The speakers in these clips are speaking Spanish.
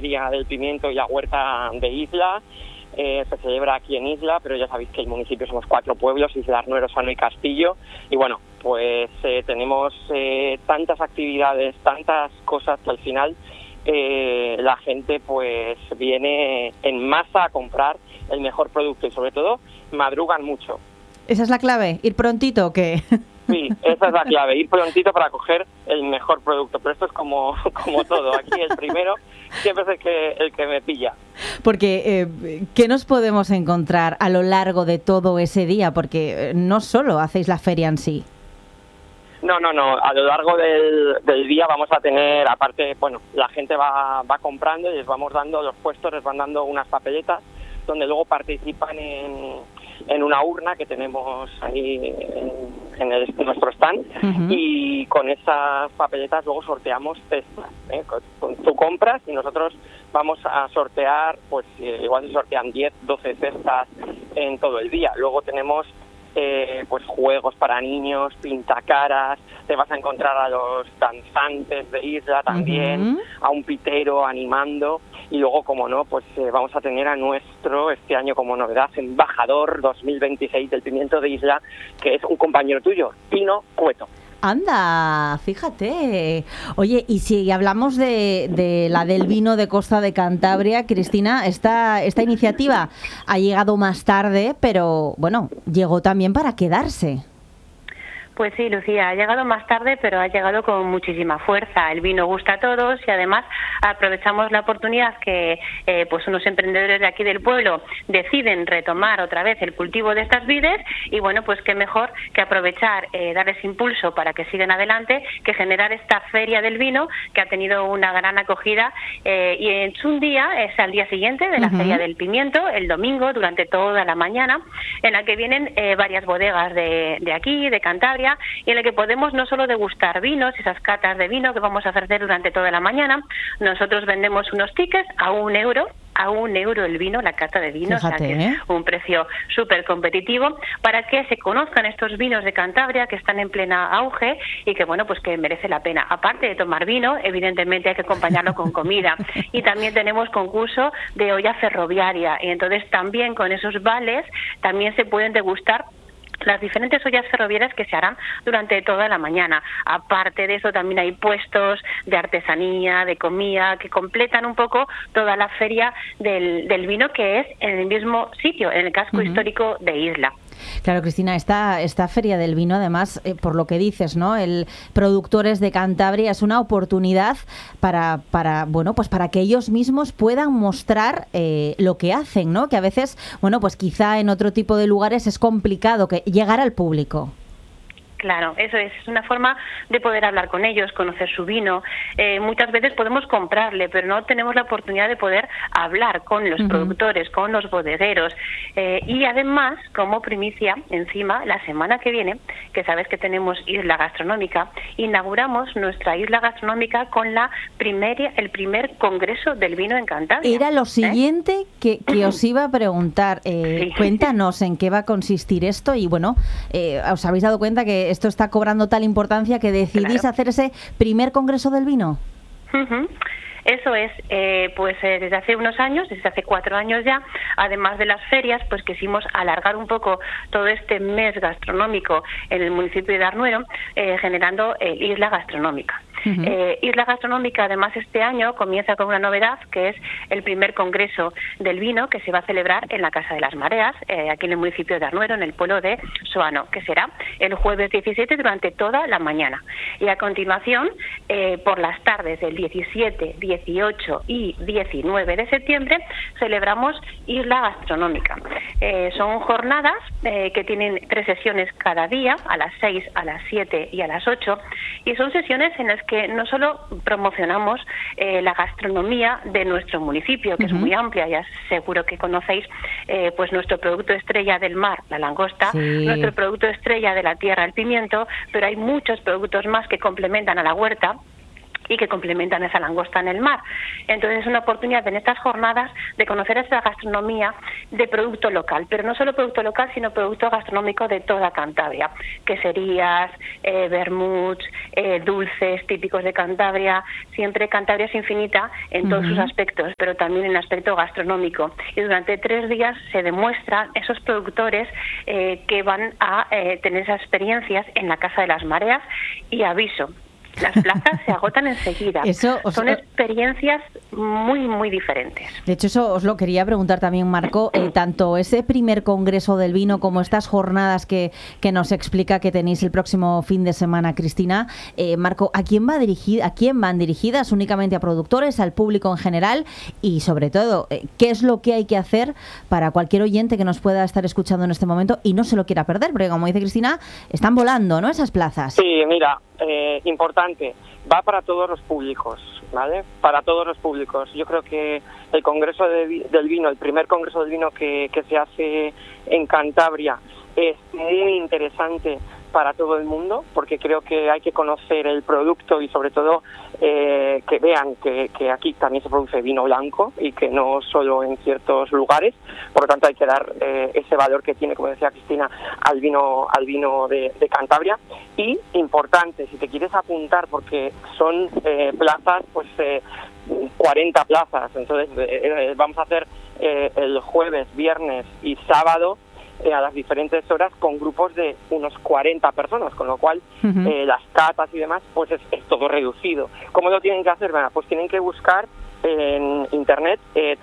Día del Pimiento y la Huerta de Isla. Se celebra aquí en Isla, pero ya sabéis que el municipio somos 4 pueblos, Isla, Arnuero, Sano y Castillo, y bueno, pues tenemos tantas actividades, tantas cosas que al final la gente pues viene en masa a comprar el mejor producto y sobre todo madrugan mucho. ¿Esa es la clave? ¿Ir prontito o qué? Sí, esa es la clave, ir prontito para coger el mejor producto, pero esto es como todo, aquí el primero siempre es el que me pilla. Porque, ¿qué nos podemos encontrar a lo largo de todo ese día? Porque no solo hacéis la feria en sí. No, a lo largo del día vamos a tener, aparte, bueno, la gente va comprando y les vamos dando, los puestos les van dando unas papeletas donde luego participan en una urna que tenemos ahí en nuestro stand. Uh-huh. Y con esas papeletas luego sorteamos cestas. Tú compras y nosotros vamos a sortear, pues igual se sortean 10, 12 cestas en todo el día. Luego tenemos pues juegos para niños, pintacaras, te vas a encontrar a los danzantes de Isla también, uh-huh. a un pitero animando, y luego, como no, pues vamos a tener a nuestro, este año como novedad, embajador 2026 del Pimiento de Isla, que es un compañero tuyo, Tino Cueto. Anda, fíjate. Oye, y si hablamos de la del vino de Costa de Cantabria, Cristina, esta iniciativa ha llegado más tarde, pero bueno, llegó también para quedarse. Pues sí, Lucía, ha llegado más tarde, pero ha llegado con muchísima fuerza. El vino gusta a todos y además aprovechamos la oportunidad que pues unos emprendedores de aquí del pueblo deciden retomar otra vez el cultivo de estas vides y bueno, pues qué mejor que aprovechar, darles impulso para que sigan adelante, que generar esta feria del vino que ha tenido una gran acogida y es un día, es al día siguiente de la uh-huh. Feria del Pimiento, el domingo, durante toda la mañana, en la que vienen varias bodegas de aquí, de Cantabria, y en la que podemos no solo degustar vinos, esas catas de vino que vamos a ofrecer durante toda la mañana. Nosotros vendemos unos tickets a €1 el vino, la cata de vino. Fíjate, o sea que es un precio súper competitivo para que se conozcan estos vinos de Cantabria que están en plena auge y que bueno, pues que merece la pena. Aparte de tomar vino, evidentemente hay que acompañarlo con comida y también tenemos concurso de olla ferroviaria y entonces también con esos vales también se pueden degustar las diferentes ollas ferroviarias que se harán durante toda la mañana. Aparte de eso, también hay puestos de artesanía, de comida, que completan un poco toda la feria del vino, que es en el mismo sitio, en el casco uh-huh. histórico de Isla. Claro, Cristina, esta feria del vino, además, por lo que dices, ¿no? El Productores de Cantabria es una oportunidad para bueno, pues para que ellos mismos puedan mostrar lo que hacen, ¿no? Que a veces, bueno, pues quizá en otro tipo de lugares es complicado llegar al público. Claro, eso es una forma de poder hablar con ellos, conocer su vino. Muchas veces podemos comprarle, pero no tenemos la oportunidad de poder hablar con los uh-huh. productores, con los bodegueros. Y además, como primicia, encima, la semana que viene, que sabes que tenemos Isla Gastronómica, inauguramos nuestra Isla Gastronómica con el primer Congreso del Vino en Cantabria. Era lo siguiente que os iba a preguntar. Sí. Cuéntanos en qué va a consistir esto y bueno, ¿os habéis dado cuenta que esto está cobrando tal importancia que decidís hacer ese primer Congreso del Vino? Uh-huh. Eso es, pues desde hace unos años, desde hace 4 años ya, además de las ferias, pues quisimos alargar un poco todo este mes gastronómico en el municipio de Arnuero, generando Isla Gastronómica. Uh-huh. Isla Gastronómica, además, este año comienza con una novedad, que es el primer Congreso del Vino que se va a celebrar en la Casa de las Mareas, aquí en el municipio de Arnuero, en el pueblo de Soano, que será el jueves 17 durante toda la mañana. Y a continuación, por las tardes del 17, 18 y 19 de septiembre, celebramos Isla Gastronómica. Son jornadas que tienen 3 sesiones cada día, a las 6, a las 7 y a las 8, y son sesiones en las que no solo promocionamos la gastronomía de nuestro municipio, que uh-huh. es muy amplia, ya seguro que conocéis pues nuestro producto estrella del mar, la langosta, sí. nuestro producto estrella de la tierra, el pimiento, pero hay muchos productos más que complementan a la huerta. y que complementan esa langosta en el mar. Entonces es una oportunidad en estas jornadas de conocer esa gastronomía de producto local, pero no solo producto local, sino producto gastronómico de toda Cantabria, queserías, vermuts, dulces típicos de Cantabria. Siempre Cantabria es infinita en todos sus aspectos, pero también en el aspecto gastronómico. Y durante 3 días se demuestran esos productores que van a tener esas experiencias en la Casa de las Mareas. Y aviso, las plazas se agotan enseguida. Son experiencias muy, muy diferentes. De hecho, eso os lo quería preguntar también, Marco. Tanto ese primer congreso del vino como estas jornadas que nos explica que tenéis el próximo fin de semana, Cristina. Marco, ¿a quién van dirigidas? ¿Únicamente a productores, al público en general? Y sobre todo, ¿qué es lo que hay que hacer para cualquier oyente que nos pueda estar escuchando en este momento y no se lo quiera perder? Porque, como dice Cristina, están volando, ¿no?, esas plazas. Sí, mira, importante, va para todos los públicos, ¿vale? Para todos los públicos. Yo creo que el Congreso del Vino, el primer Congreso del Vino que se hace en Cantabria, es muy interesante para todo el mundo, porque creo que hay que conocer el producto y sobre todo que vean que aquí también se produce vino blanco y que no solo en ciertos lugares. Por lo tanto hay que dar ese valor que tiene, como decía Cristina, al vino de Cantabria. Y importante, si te quieres apuntar, porque son plazas, pues 40 plazas, entonces vamos a hacer el jueves, viernes y sábado a las diferentes horas con grupos de unos 40 personas, con lo cual las catas y demás pues es todo reducido. ¿Cómo lo tienen que hacer? Bueno, pues tienen que buscar en internet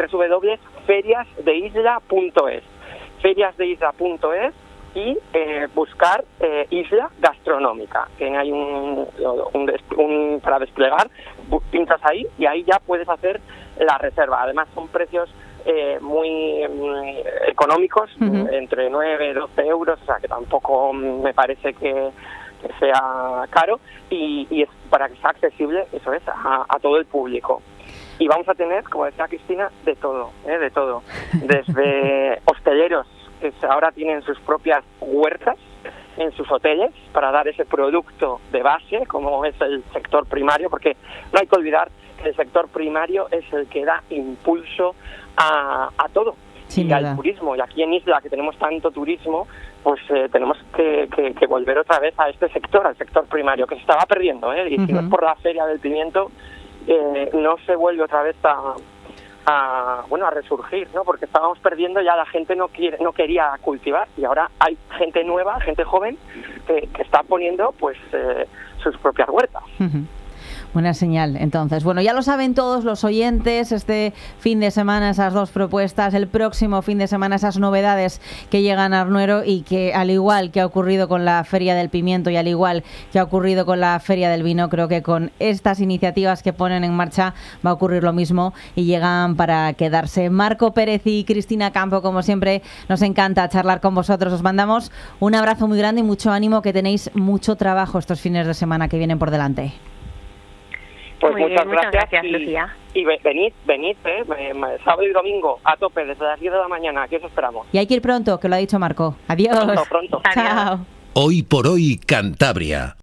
www.feriasdeisla.es feriasdeisla.es y buscar Isla Gastronómica. Tiene ahí un para desplegar, pinchas ahí y ahí ya puedes hacer la reserva. Además son precios muy económicos, entre 9 y 12 euros, o sea que tampoco me parece que sea caro y es para que sea accesible, eso es, a todo el público. Y vamos a tener, como decía Cristina, de todo, desde hosteleros que ahora tienen sus propias huertas en sus hoteles para dar ese producto de base, como es el sector primario, porque no hay que olvidar que el sector primario es el que da impulso a todo, sin y duda, al turismo. Y aquí en Isla, que tenemos tanto turismo, pues tenemos que volver otra vez a este sector, al sector primario, que se estaba perdiendo, y si no es por la Feria del Pimiento, no se vuelve otra vez a resurgir, ¿no? Porque estábamos perdiendo, ya la gente no quería cultivar y ahora hay gente nueva, gente joven que está poniendo pues sus propias huertas. Buena señal, entonces. Bueno, ya lo saben todos los oyentes, este fin de semana esas 2 propuestas, el próximo fin de semana esas novedades que llegan a Arnuero y que, al igual que ha ocurrido con la Feria del Pimiento y al igual que ha ocurrido con la Feria del Vino, creo que con estas iniciativas que ponen en marcha va a ocurrir lo mismo y llegan para quedarse. Marco Pérez y Cristina Campo, como siempre, nos encanta charlar con vosotros. Os mandamos un abrazo muy grande y mucho ánimo, que tenéis mucho trabajo estos fines de semana que vienen por delante. Pues muy muchas bien, gracias, Lucía. Y venid, sábado y domingo a tope desde las 10 de la mañana, aquí os esperamos. Y hay que ir pronto, que lo ha dicho Marco. Adiós. Pronto. Chao. Hoy por hoy, Cantabria.